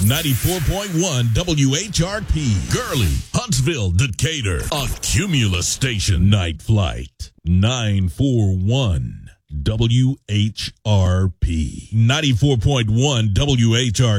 94.1 WHRP, Gurley, Huntsville, Decatur, a Cumulus station. Night Flight, 941 WHRP, 94.1 WHRP.